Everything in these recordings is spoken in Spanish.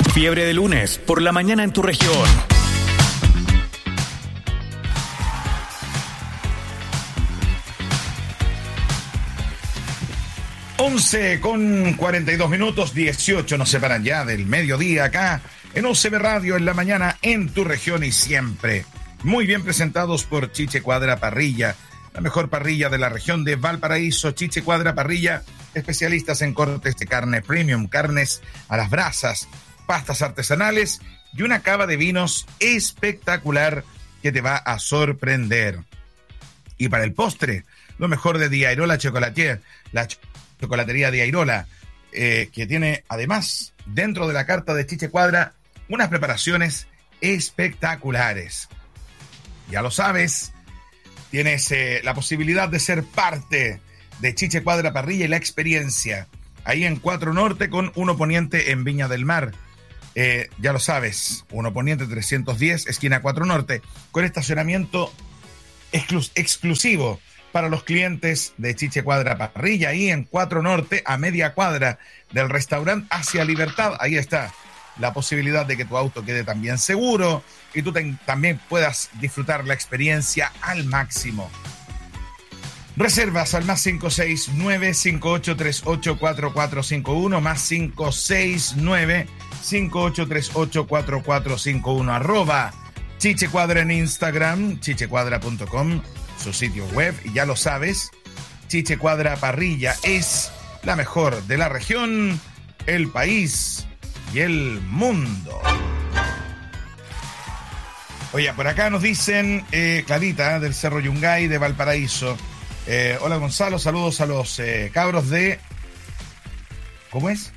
Fiebre de lunes, por la mañana en tu región. Con 42 minutos, 18 nos separan ya del mediodía acá en OCB Radio en la mañana en tu región y siempre. Muy bien presentados por Chiche Cuadra Parrilla, la mejor parrilla de la región de Valparaíso. Chiche Cuadra Parrilla, especialistas en cortes de carne premium, carnes a las brasas, pastas artesanales y una cava de vinos espectacular que te va a sorprender. Y para el postre, lo mejor de Diairola Chocolatier, la chocolatería de Airola, que tiene además dentro de la carta de Chiche Cuadra unas preparaciones espectaculares. Ya lo sabes, tienes la posibilidad de ser parte de Chiche Cuadra Parrilla y la experiencia ahí en 4 Norte con 1 Poniente en Viña del Mar. Ya lo sabes, 1 Poniente 310, esquina 4 Norte, con estacionamiento exclusivo para los clientes de Chiche Cuadra Parrilla, ahí en 4 Norte, a media cuadra del restaurante Hacia Libertad. Ahí está la posibilidad de que tu auto quede también seguro y tú también puedas disfrutar la experiencia al máximo. Reservas al más 569-5838-4451, más 569-5838-4451, arroba Chiche Cuadra en Instagram, chichecuadra.com, su sitio web, y ya lo sabes, Chiche Cuadra Parrilla es la mejor de la región, el país y el mundo. Oye, por acá nos dicen, Clarita, del Cerro Yungay de Valparaíso. Hola Gonzalo, saludos a los cabros de... ¿Cómo es?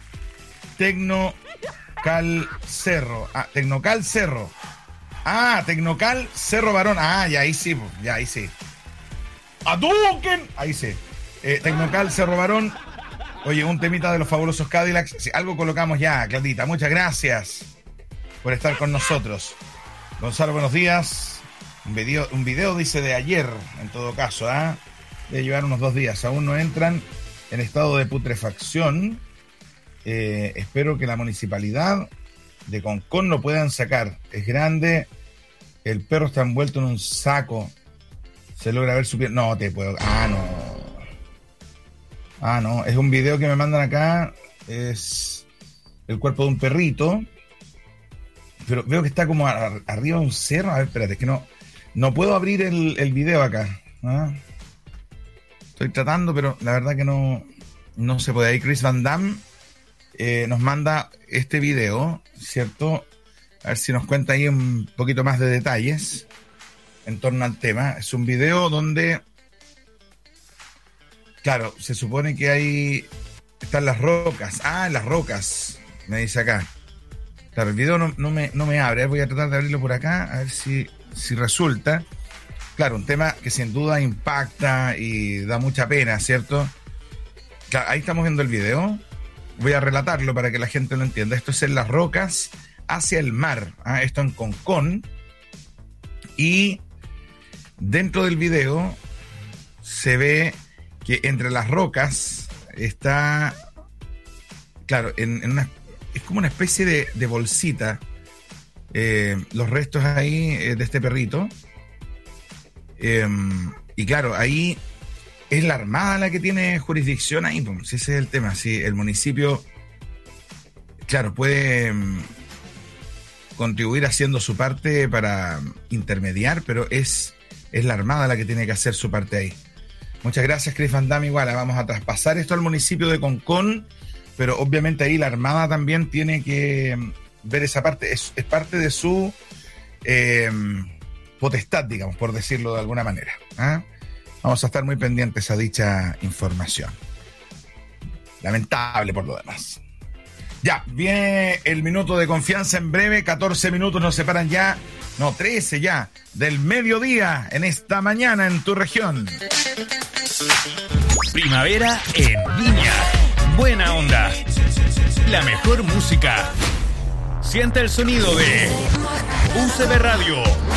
Tecnocal Cerro. Tecnocal Cerro. Tecnocal Cerro Varón. Ya ahí sí, ya ahí sí. ¡Aduquen! Ahí sí. Tecnocal Cerro Varón. Oye, un temita de los fabulosos Cadillacs. Sí, algo colocamos ya, Clarita. Muchas gracias por estar con nosotros. Gonzalo, buenos días. Un video dice de ayer, en todo caso, de llevar unos 2 días. Aún no entran en estado de putrefacción. Espero que la municipalidad de Concón lo puedan sacar. Es grande. El perro está envuelto en un saco. Se logra ver su piel. No te puedo. No. Es un video que me mandan acá. Es el cuerpo de un perrito. Pero veo que está como arriba de un cerro. A ver, espérate, es que no puedo abrir el video acá. Estoy tratando, pero la verdad que no se puede. Ahí Chris Van Damme nos manda este video, ¿cierto? A ver si nos cuenta ahí un poquito más de detalles en torno al tema. Es un video donde, claro, se supone que ahí están las rocas. Las rocas, me dice acá. Claro, el video no me abre. Voy a tratar de abrirlo por acá, a ver si resulta. Claro, un tema que sin duda impacta y da mucha pena, ¿cierto? Claro, ahí estamos viendo el video. Voy a relatarlo para que la gente lo entienda. Esto es en las rocas hacia el mar. Esto en Concón. Y dentro del video se ve que entre las rocas está, claro, en una, es como una especie de bolsita. Los restos ahí de este perrito. Y claro, ahí es la Armada la que tiene jurisdicción ahí, pues, ese es el tema. Sí, el municipio, claro, puede contribuir haciendo su parte para intermediar, pero es la Armada la que tiene que hacer su parte ahí. Muchas gracias, Chris Van Damme. Igual, vamos a traspasar esto al municipio de Concón, pero obviamente ahí la Armada también tiene que ver esa parte. Es parte de su potestad, digamos, por decirlo de alguna manera. Vamos a estar muy pendientes a dicha información. Lamentable por lo demás. Ya, viene el minuto de confianza en breve. 14 minutos nos separan ya, 13 ya, del mediodía en esta mañana en tu región. Primavera en Viña. Buena onda. La mejor música. Siente el sonido de UCB Radio.